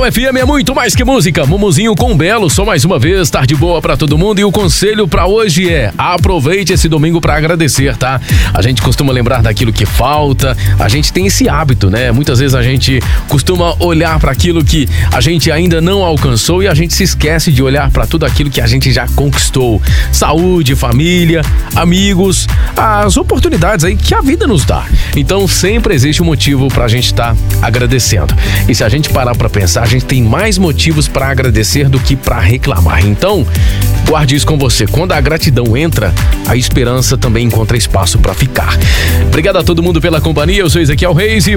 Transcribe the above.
Nacional FM é muito mais que música. Mumuzinho com Belo, só mais uma vez, tarde boa pra todo mundo. E o conselho pra hoje é: aproveite esse domingo pra agradecer, tá? A gente costuma lembrar daquilo que falta, a gente tem esse hábito, né? Muitas vezes a gente costuma olhar pra aquilo que a gente ainda não alcançou e a gente se esquece de olhar pra tudo aquilo que a gente já conquistou. Saúde, família, amigos, as oportunidades aí que a vida nos dá. Então sempre existe um motivo pra gente estar agradecendo. E se a gente parar pra pensar, a gente tem mais motivos pra agradecer do que pra reclamar. Então, guarde isso com você. Quando a gratidão entra, a esperança também encontra espaço pra ficar. Obrigado a todo mundo pela companhia. Eu sou Ezequiel Reis e